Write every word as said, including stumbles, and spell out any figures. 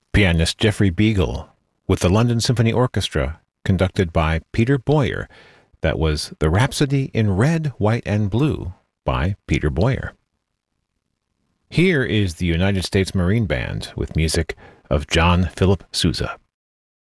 Pianist Jeffrey Beagle with the London Symphony Orchestra, conducted by Peter Boyer. That was The Rhapsody in Red, White, and Blue by Peter Boyer. Here is the United States Marine Band with music of John Philip Sousa.